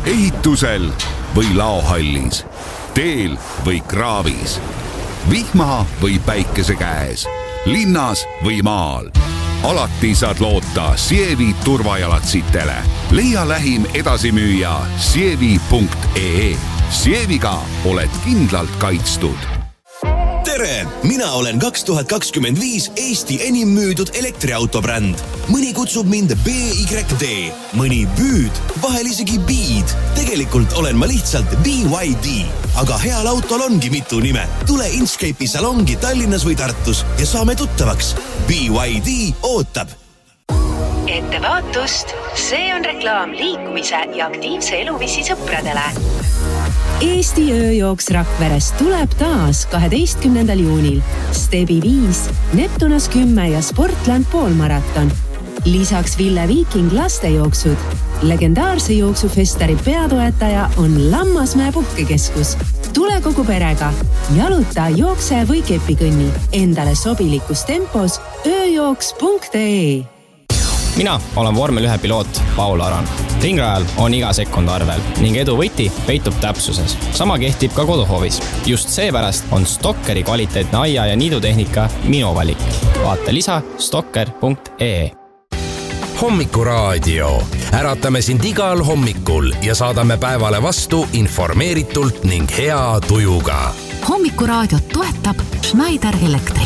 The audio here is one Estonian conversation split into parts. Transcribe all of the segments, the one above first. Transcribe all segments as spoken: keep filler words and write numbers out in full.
ehitusel või laohallis, teel või kraavis, vihma või päikese käes, linnas või maal. Alati saad loota Sievi turvajalatsitele. Leia lähim edasimüüja sievi punkt ee. Sieviga oled kindlalt kaitstud. Tere! Mina olen kaks tuhat kakskümmend viis Eesti enim müüdud elektriautobränd. Mõni kutsub mind B Y D, mõni Büüd, vahel isegi Beed. Tegelikult olen ma lihtsalt B Y D. Aga heal autol ongi mitu nime. Tule Inchcape'i salongi Tallinnas või Tartus ja saame tuttavaks. B Y D ootab. Ettevaatust! See on reklaam liikumise ja aktiivse eluviisi sõpradele. Eesti ööjooks Rakverest tuleb taas kaheteistkümnendal juunil. Stebi viis, Neptunas kümme ja Sportland poolmaraton. Lisaks Ville Viiking lastejooksud. Legendaarse jooksufestari peatoetaja on Lammasmäe puhkekeskus. Tule kogu perega. Jaluta, jookse või kepikõnni. Endale sobilikus tempos ööjooks punkt ee. Mina olen vormel ühe piloot Paul Aran. Ringrajal on iga sekund arvel ning edu võti peitub täpsuses. Sama kehtib ka koduhoovis. Just seepärast on Stokkeri kvaliteetne aia- ja niidutehnika minu valik. Vaata lisa stokker punkt ee. Hommikuraadio. Äratame sind igal hommikul ja saadame päevale vastu informeeritult ning hea tujuga. Hommikuraadiot toetab Schneider Electric.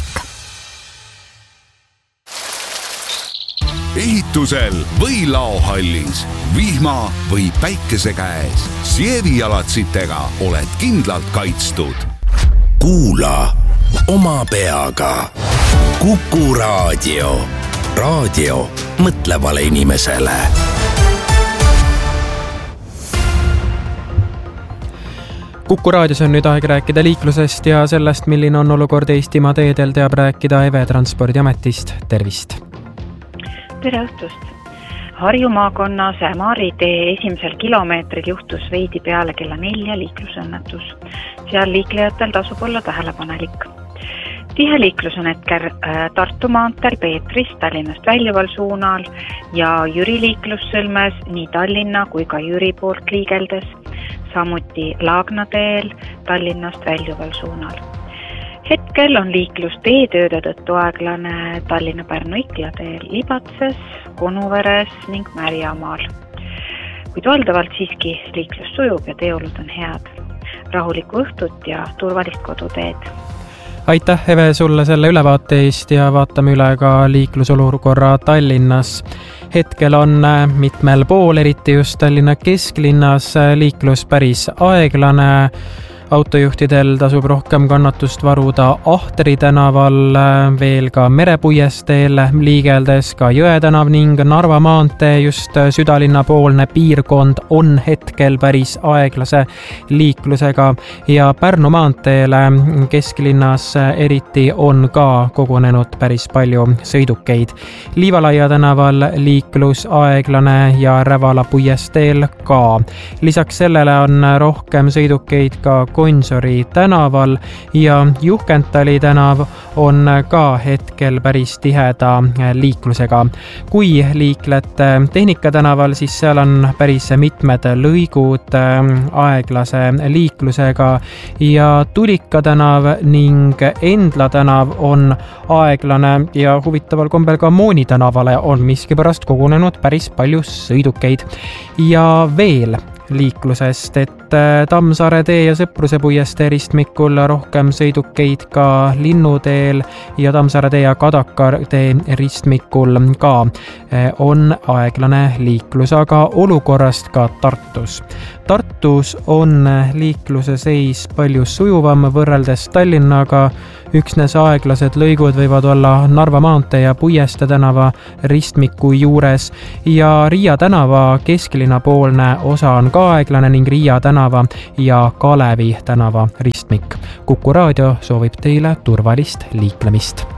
Ehitusel või laohallis, vihma või päikese käes, Sievi jalatsitega oled kindlalt kaitstud. Kuula oma peaga. Kuku raadio. Raadio mõtlevale inimesele. Kuku raadios on nüüd aeg rääkida liiklusest ja sellest, milline on olukord Eestimaa teedel, teab rääkida Eve Transpordiametist. Tervist! Tere õhtust! Harju maakonna Sämari tee esimesel kilomeetril juhtus veidi peale kella nelja liiklusõnnetus. Seal liiklejatel tasub olla tähelepanelik. Tihe liiklus on hetkel Tartu maanteel Peetrist Tallinnast väljuval suunal ja Jüri liiklussõlmes nii Tallinna kui ka Jüri poolt liigeldes, samuti Laagna teel Tallinnast väljuval suunal. Hetkel on liiklus teetööde tõttu aeglane Tallinna-Pärnu-Ikla teel Libatses, Konuveres ning Märjamaal. Kuid valdavalt siiski liiklus sujub ja teeolud on head. Rahulikku õhtut ja turvalist koduteed. Aitäh, Eve, sulle selle ülevaate eest ja vaatame üle ka liiklusolukorra Tallinnas. Hetkel on mitmel pool, eriti just Tallinna kesklinnas, liiklus päris aeglane. Autojuhtidel tasub rohkem kannatust varuda Ahtri tänaval, veel ka Merepuiesteel liigeldes, ka Jõe tänav ning Narva maantee just südalinna poolne piirkond on hetkel päris aeglase liiklusega ja Pärnu maanteele kesklinnas eriti on ka kogunenud päris palju sõidukeid. Liivalaia tänaval liiklus aeglane ja Rävala Puiesteel ka. Lisaks sellele on rohkem sõidukeid ka Konsori tänaval ja Juhkentali tänav on ka hetkel päris tiheda liiklusega. Kui liiklete Tehnika tänaval, siis seal on päris mitmed lõigud aeglase liiklusega ja Tulika tänav ning Endla tänav on aeglane ja huvitaval kombel ka Mooni tänavale on miskipärast kogunenud päris palju sõidukeid. Ja veel liiklusest, et Tammsaare tee ja Sõpruse puiestee ristmikul rohkem sõidukeid ka Linnuteel ja Tammsaare tee ja Kadaka tee ristmikul ka on aeglane liiklus, aga olukorrast ka Tartus. Tartus on liikluse seis palju sujuvam võrreldes Tallinnaga. Üksnes aeglased lõigud võivad olla Narva maantee ja Puieste tänava ristmiku juures ja Riia tänava kesklinna poolne osa on ka aeglane ning Riia tänava ja Kalevi tänava ristmik. Kuku raadio soovib teile turvalist liiklemist.